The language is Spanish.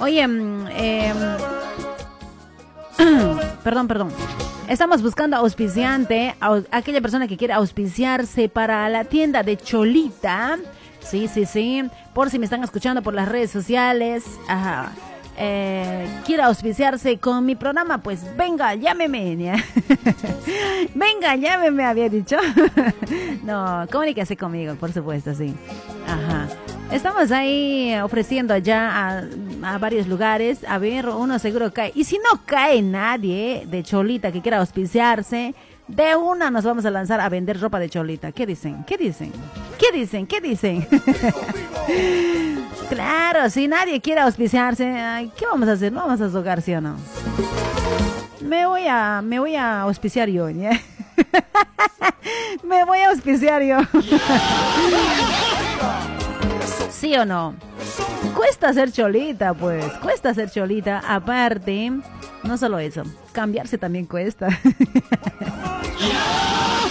Oye, perdón. Estamos buscando auspiciante, aquella persona que quiere auspiciarse para la tienda de Cholita. Sí. Por si me están escuchando por las redes sociales. Ajá. Quiere auspiciarse con mi programa, pues venga, llámeme. Venga, llámeme, había dicho. No, comuníquese conmigo, por supuesto, sí. Ajá. Estamos ahí ofreciendo ya a varios lugares. A ver, uno seguro cae. Y si no cae nadie de Cholita que quiera auspiciarse, de una nos vamos a lanzar a vender ropa de Cholita. ¿Qué dicen? Claro, si nadie quiere auspiciarse, ay, ¿qué vamos a hacer? No vamos a tocar, ¿sí o no? Me voy a auspiciar yo, ¿ya? Me voy a auspiciar yo. ¿Sí o no? Cuesta ser Cholita, pues. Cuesta ser Cholita. Aparte, no solo eso, cambiarse también cuesta.